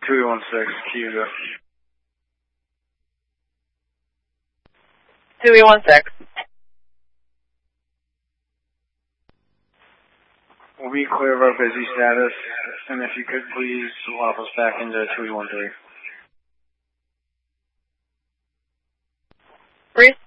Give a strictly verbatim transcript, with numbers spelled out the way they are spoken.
two one six, Cuba. two one six. We clear of our busy status, and if you could please swap us back into two one three. Three